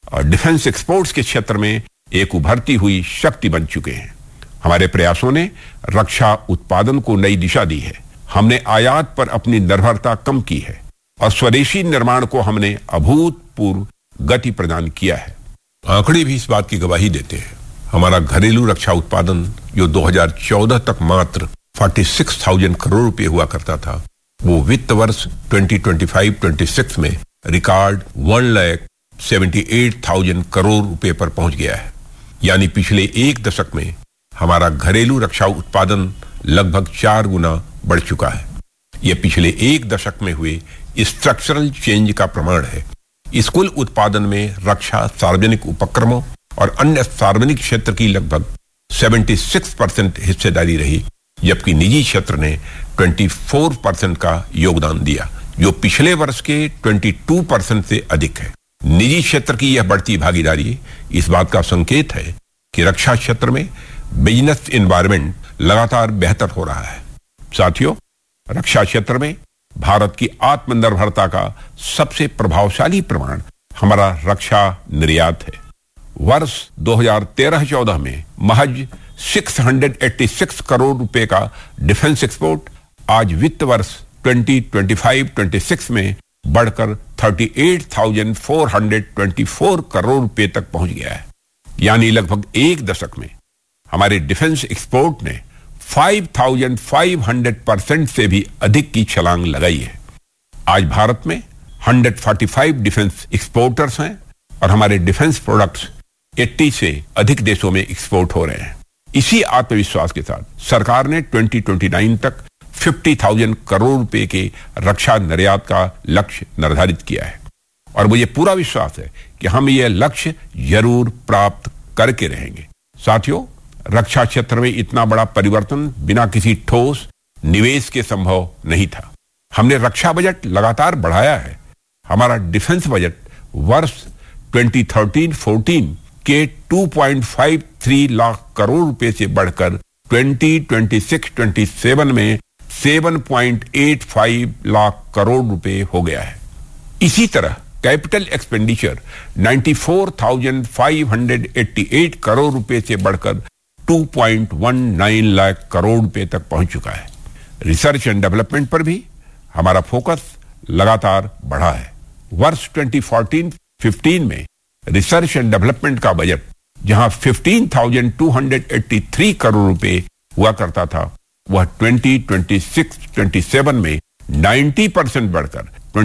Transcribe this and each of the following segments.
और defence exports के क्षेत्र में एक उभरती हुई शक्ति बन चुके हैं। हमारे प्रयासों ने रक्षा उत्पादन को नई दिशा दी है। हमने आयात पर अपनी निर्भरता कम की है और स्वदेशी निर्माण को हमने अभूतपूर्व गति प्रदान किया है। आंकड़े भी इस बात की गवाही देते हैं। हमारा घरेलू रक्षा उत्पादन जो 2014 तक मात्र 46,000 करोड़ रुपए हुआ करता था, वो वित्त वर्ष 2025-26 में रिकॉर्ड 1,78,000 करोड़ रुपए पर पहुंच गया है। यानी पिछले एक दशक में हमारा घरेलू रक्षा उत्पादन लगभग 4 गुना बढ़ चुका है। यह पिछले एक दशक में हुए स्ट्रक्चरल चेंज का प्रमाण है। इस कुल उत्पादन में रक्षा, सार्वजनिक उपक्रमों और अन्य सार्वजनिक क्षेत्र की लगभग 76% हिस्सेदारी रही, जबकि निजी क्षेत्र ने 24% का योगदान दिया, जो पिछले वर्ष के 22% से अधिक है। निजी क्षेत्र की यह बढ़ती भागीदारी इस बात का संकेत है कि रक्षा क्षेत्र में बिजनेस एनवायरनमेंट लगातार बेहतर हो रहा है। साथियों, रक्षा क्षेत्र में भारत की आत्मनिर्भरता का सबसे प्रभावशाली प्रमाण हमारा रक्षा निर्यात है। वर्ष 2013-14 में महज 686 करोड़ रुपए का डिफेंस एक्सपोर्ट आज वित्त वर्ष 2025-26 में बढ़कर 38,424 करोड़ रुपए तक पहुंच गया है। यानी लगभग एक दशक में हमारे डिफेंस एक्सपोर्ट ने 5,500% से भी अधिक की छलांग लगाई है। आज भारत में 145 डिफेंस एक्सपोर्टर्स हैं और हमारे डिफेंस प्रोडक्ट्स 80 से अधिक देशों में एक्सपोर्ट हो रहे हैं। इसी आत्मविश्वास के साथ सरकार ने 2029 तक 50,000 करोड़ रुपए के रक्षा निर्यात का लक्ष्य निर्धारित किया है और मुझे पूरा विश्वास है कि हम यह लक्ष्य जरूर प्राप्त करके रहेंगे। साथियों, रक्षा क्षेत्र में इतना बड़ा परिवर्तन बिना किसी ठोस निवेश के संभव नहीं था। हमने रक्षा बजट लगातार बढ़ाया है। हमारा डिफेंस बजट वर्ष 2013-14 के 2.53 लाख करोड़ रुपए से बढ़कर 2026-27 में 7.85 लाख करोड़ रुपए हो गया है। इसी तरह कैपिटल एक्सपेंडिचर 94,588 करोड़ रुपए से बढ़कर 2.19 लाख करोड़ रुपए तक पहुंच चुका है। रिसर्च एंड डेवलपमेंट पर भी हमारा फोकस लगातार बढ़ा है। वर्ष 2014-15 में रिसर्च एंड डेवलपमेंट का बजट जहां 15,283 करोड़ रुपए हुआ करता था, वह 2026-27 में 90% बढ़कर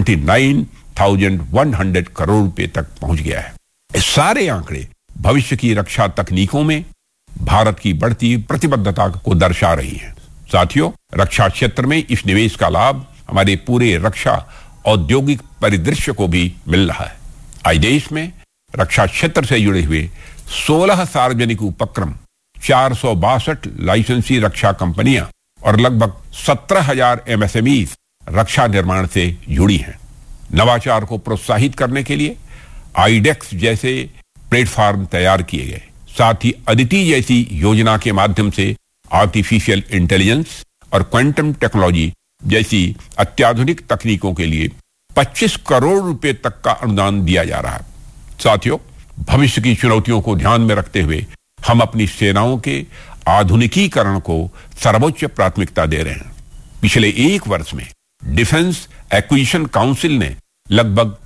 29,100 करोड़ रुपए तक पहुंच गया है। ये सारे आंकड़े भविष्य की रक्षा तकनीकों में भारत की बढ़ती प्रतिबद्धता को दर्शा रही हैं। साथियों, रक्षा क्षेत्र में इस निवेश का लाभ हमारे पूरे रक्षा औद्योगिक परिदृश्य को भी मिल रहा है। आज देश में रक्षा क्षेत्र से जुड़े हुए 16 सार्वजनिक उपक्रम, 462 लाइसेंसी रक्षा कंपनियां और लगभग 17,000 MSMEs रक्षा निर्माण से जुड़ी हैं। नवाचार को प्रोत्साहित करने के लिए आईडेक्स जैसे प्लेटफॉर्म तैयार किए गए। साथ ही अदिति जैसी योजना के माध्यम से आर्टिफिशियल इंटेलिजेंस और क्वांटम टेक्नोलॉजी जैसी अत्याधुनिक तकनीकों के लिए 25 करोड़ रुपए तक का अनुदान दिया जा रहा है। साथियों, भविष्य की चुनौतियों को ध्यान में रखते हुए हम अपनी सेनाओं के आधुनिकीकरण को सर्वोच्च प्राथमिकता दे रहे हैं। पिछले एक वर्ष में डिफेंस एक्विजिशन काउंसिल ने लगभग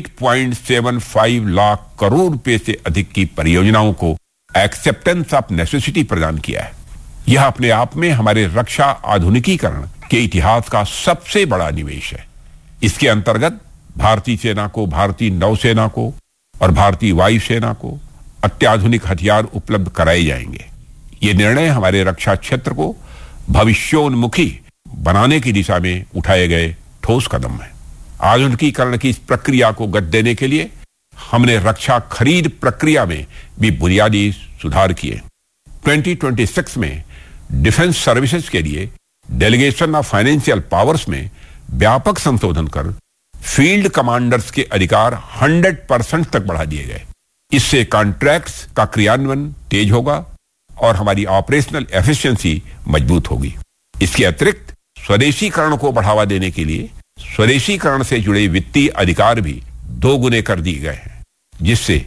8.75 लाख करोड़ रुपए से अधिक की परियोजनाओं को एक्सेप्टेंस ऑफ नेसेसिटी प्रदान किया है। यह अपने आप में हमारे रक्षा आधुनिकीकरण के इतिहास का सबसे बड़ा निवेश है। इसके अंतर्गत भारतीय सेना को, भारतीय नौसेना को और भारतीय वायुसेना को अत्याधुनिक हथियार उपलब्ध कराए जाएंगे। ये निर्णय हमारे रक्षा क्षेत्र को भविष्योन्मुखी बनाने की दिशा में उठाए गए ठोस कदम है। आधुनिकीकरण की इस प्रक्रिया को गति देने के लिए हमने रक्षा खरीद प्रक्रिया में भी बुनियादी सुधार किए। 2026 में डिफेंस सर्विसेज के लिए डेलीगेशन ऑफ फाइनेंशियल पावर्स में व्यापक संशोधन कर फील्ड कमांडर्स के अधिकार 100% तक बढ़ा दिए गए। इससे कॉन्ट्रैक्ट्स का क्रियान्वयन तेज होगा और हमारी ऑपरेशनल एफिशिएंसी मजबूत होगी। इसके अतिरिक्त स्वदेशीकरण को बढ़ावा देने के लिए स्वदेशीकरण से जुड़े वित्तीय अधिकार भी 2 गुने कर दिए गए हैं, जिससे